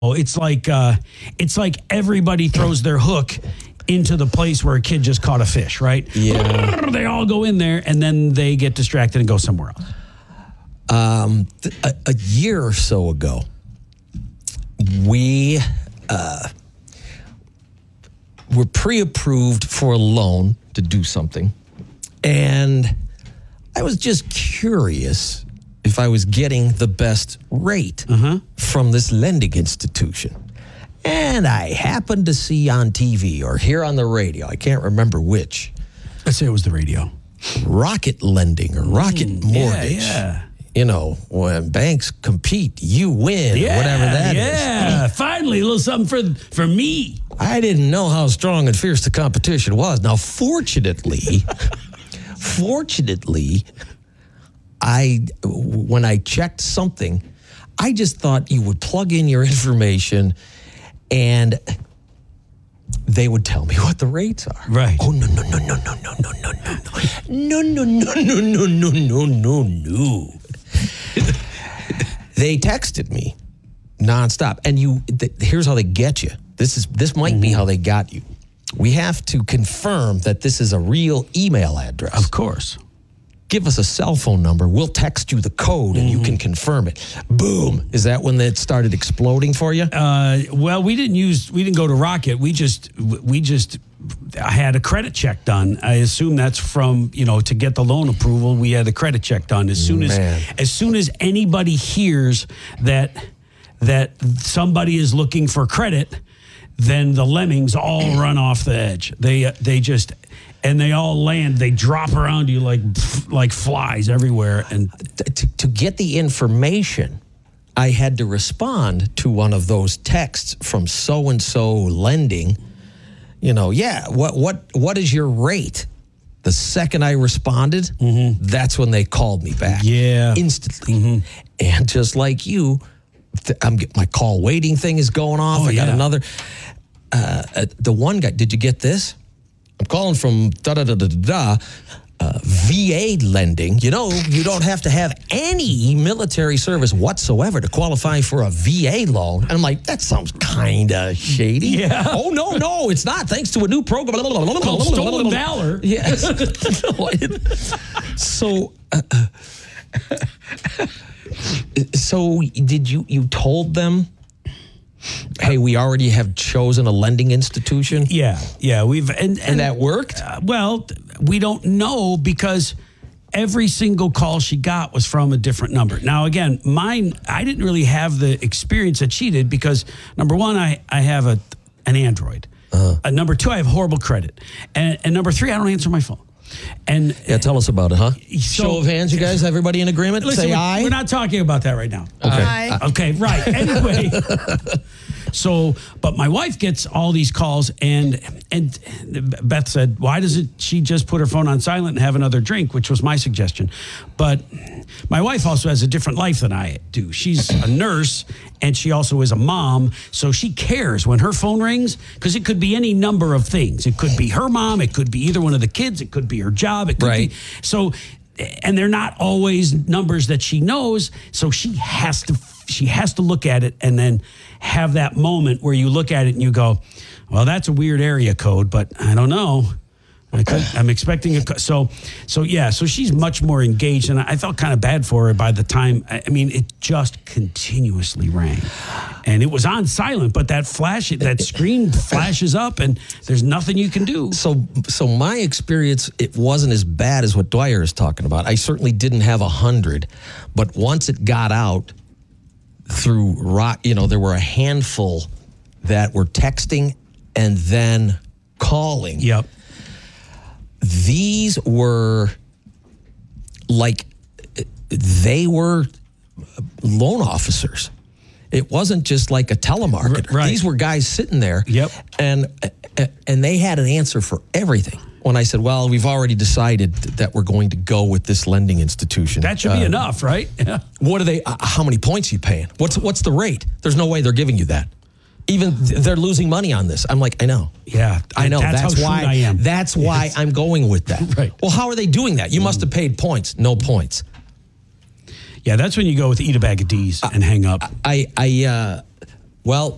It's like everybody throws their hook into the place where a kid just caught a fish, right? Yeah. They all go in there, and then they get distracted and go somewhere else. A year or so ago, we were pre-approved for a loan to do something, and I was just curious if I was getting the best rate from this lending institution. And I happened to see on TV or hear on the radio, I can't remember which. Let's say it was the radio. Rocket lending or rocket mortgage. Yeah. You know, when banks compete, you win, whatever that is. Yeah, finally, a little something for me. I didn't know how strong and fierce the competition was. Now, fortunately, when I checked something, I just thought you would plug in your information and they would tell me what the rates are. Right. Oh, no. They texted me nonstop. And here's how they get you. This might be how they got you. We have to confirm that this is a real email address. Of course. Give us a cell phone number. We'll text you the code and you can confirm it. Boom. Is that when it started exploding for you? Well, we didn't go to Rocket. We just had a credit check done. I assume that's from, to get the loan approval, we had a credit check done. As soon as anybody hears that somebody is looking for credit, then the lemmings all run off the edge. And they all land. They drop around you like flies everywhere. And to get the information, I had to respond to one of those texts from so-and-so lending. What is your rate? The second I responded, that's when they called me back. Yeah. Instantly. And just like you, my call waiting thing is going off. I got another. The one guy, did you get this? I'm calling from VA lending. You don't have to have any military service whatsoever to qualify for a VA loan. And I'm like, that sounds kind of shady. Yeah. Oh, no, it's not. Thanks to a new program. Called Stolen Valor. Yes. So did you told them, hey, we already have chosen a lending institution? Yeah. We've and that worked? Well, we don't know because every single call she got was from a different number. Now, again, mine, I didn't really have the experience that she did because, number one, I have an Android. Number two, I have horrible credit. And number three, I don't answer my phone. And tell us about it, huh? Show of hands, you guys. Everybody in agreement? Listen, say aye. We're not talking about that right now. Okay. Aye. Okay, right. Anyway, but my wife gets all these calls, and Beth said, why doesn't she just put her phone on silent and have another drink, which was my suggestion. But my wife also has a different life than I do. She's a nurse, and she also is a mom, so she cares when her phone rings, because it could be any number of things. It could be her mom, it could be either one of the kids, it could be her job, it could be. So, and they're not always numbers that she knows, so she has to look at it and then have that moment where you look at it and you go, well, that's a weird area code, but I don't know. I'm expecting so she's much more engaged, and I felt kind of bad for her by the time. I mean, it just continuously rang, and it was on silent, but that screen flashes up, and there's nothing you can do. So my experience, it wasn't as bad as what Dwyer is talking about. I certainly didn't have 100, but once it got out through rock, there were a handful that were texting and then calling. Yep. These were they were loan officers. It wasn't just like a telemarketer. Right. These were guys sitting there. Yep. And they had an answer for everything. When I said, well, we've already decided that we're going to go with this lending institution. That should be enough, right? Yeah. What are they? How many points are you paying? What's the rate? There's no way they're giving you that. Even they're losing money on this. I'm like, I know. Yeah, I know. That's why I am. That's why I'm going with that. Right. Well, how are they doing that? You must have paid points. No points. Yeah, that's when you go with eat a bag of D's and hang up. Well,